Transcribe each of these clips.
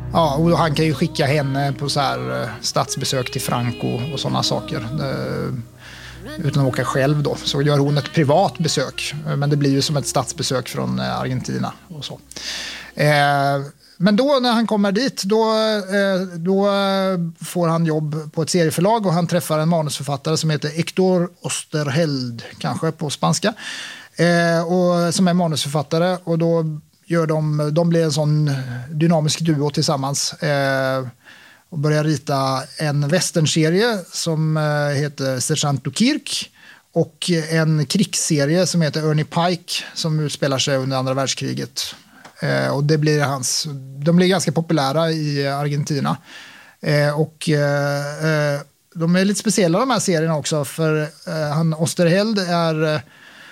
Ja, och han kan ju skicka henne på så här statsbesök till Franco och sådana saker. Utan att åka själv då. Så gör hon ett privat besök. Men det blir ju som ett statsbesök från Argentina och så. Men då när han kommer dit då får han jobb på ett serieförlag och han träffar en manusförfattare som heter Héctor Oesterheld, kanske på spanska. Och som är manusförfattare och då gör de blir en sån dynamisk duo tillsammans och börjar rita en westernserie som heter Sergeant Kirk och en krigsserie som heter Ernie Pike som utspelar sig under andra världskriget. Och det blir de blir ganska populära i Argentina. Och de är lite speciella de här serierna också för han Oesterheld är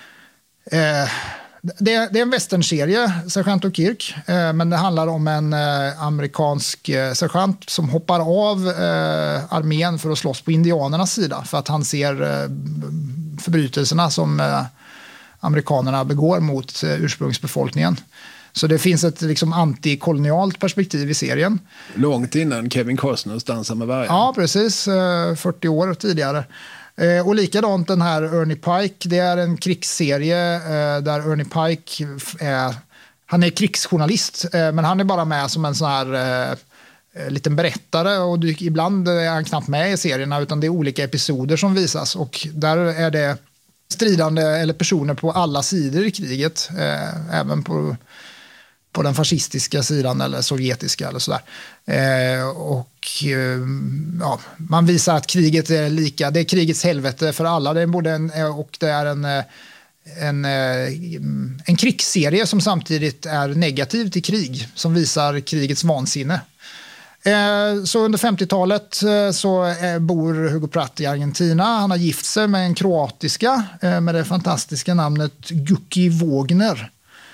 det är en westernserie, Sergeant Kirk, men det handlar om en amerikansk sergeant som hoppar av armén för att slåss på indianernas sida för att han ser förbrytelserna som amerikanerna begår mot ursprungsbefolkningen. Så det finns ett liksom antikolonialt perspektiv i serien. Långt innan Kevin Costners Dansa med vargen. Ja, precis. 40 år tidigare. Och likadant den här Ernie Pike, det är en krigsserie där Ernie Pike han är krigsjournalist men han är bara med som en sån här liten berättare och ibland är han knappt med i serierna utan det är olika episoder som visas och där är det stridande eller personer på alla sidor i kriget även på den fascistiska sidan eller sovjetiska eller sådär. Man visar att kriget är lika, det är krigets helvete för alla. Det är både en krigsserie som samtidigt är negativ till krig, som visar krigets vansinne. Så under 50-talet så bor Hugo Pratt i Argentina. Han har gift sig med en kroatiska med det fantastiska namnet Guki Wagner.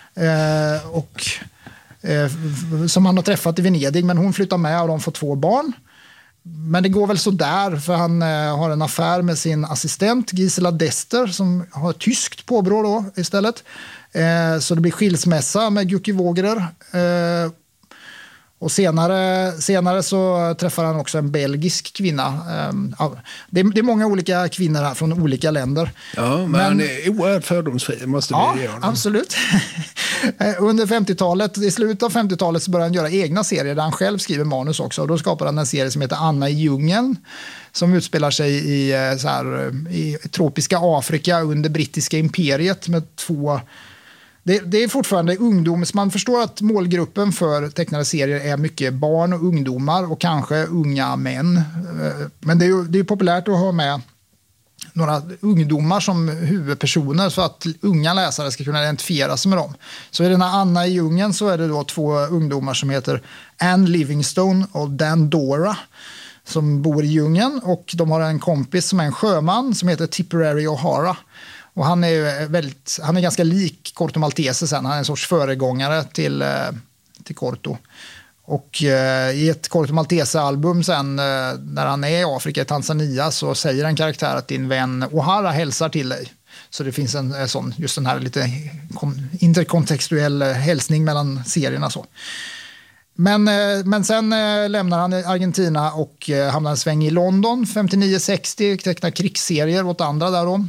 Som han har träffat i Venedig, men hon flyttar med och de får 2 barn. Men det går väl så där för han har en affär med sin assistent Gisela Dester som har tyskt påbrå då istället. Så det blir skilsmässa med Guki Wagner. Och senare så träffar han också en belgisk kvinna. Det är många olika kvinnor här från olika länder. Ja, men han är oerhört fördomsfri, måste vi ge honom. Ja, absolut. Under 50-talet, i slutet av 50-talet så började han göra egna serier där han själv skriver manus också. Och då skapade han en serie som heter Anna i djungeln som utspelar sig i tropiska Afrika under brittiska imperiet med 2... Det är fortfarande ungdom, så man förstår att målgruppen för tecknade serier är mycket barn och ungdomar och kanske unga män. Men det är populärt att ha med några ungdomar som huvudpersoner så att unga läsare ska kunna identifiera sig med dem. Så i den här Anna i djungeln så är det då 2 ungdomar som heter Anne Livingstone och Dan Dora som bor i djungeln och de har en kompis som är en sjöman som heter Tipperary O'Hara. Och han är ganska lik Corto Maltese sen. Han är en sorts föregångare till Corto. Och i ett Corto Maltese-album sen när han är i Afrika, i Tanzania, så säger en karaktär att din vän O'Hara hälsar till dig. Så det finns en sån, just den här lite interkontextuell hälsning mellan serierna så. Men sen lämnar han Argentina och hamnar en sväng i London 59-60, tecknar krigsserier åt andra där då.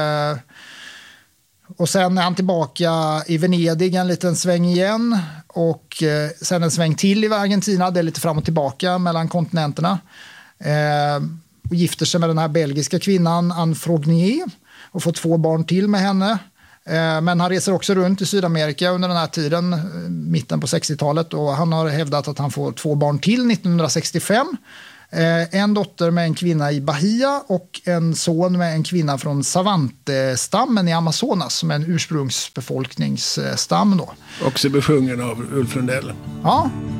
Och sen är han tillbaka i Venedig en liten sväng igen och sen en sväng till i Argentina, det är lite fram och tillbaka mellan kontinenterna. Och gifter sig med den här belgiska kvinnan Anne Frognier och får 2 barn till med henne. Men han reser också runt i Sydamerika under den här tiden, mitten på 60-talet, och han har hävdat att han får 2 barn till 1965. En dotter med en kvinna i Bahia och en son med en kvinna från Savante-stammen i Amazonas som är en ursprungsbefolkningsstam då. Också besjungen av Ulf Lundell. Ja.